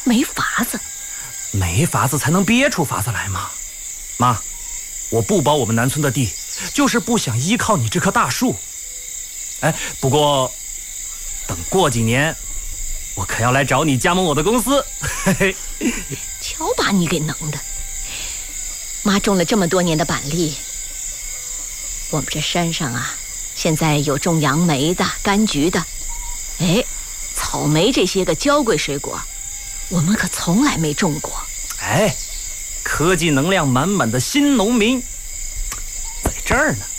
没法子。 没法子才能憋出法子来嘛。妈，我不包我们南村的地，就是不想依靠你这棵大树。哎，不过等过几年，我可要来找你加盟我的公司。嘿嘿， 瞧把你给能的！妈种了这么多年的板栗，我们这山上啊，现在有种杨梅的、柑橘的，哎，草莓这些个娇贵水果，我们可从来没种过。 哎，科技能量满满的新农民，在这儿呢。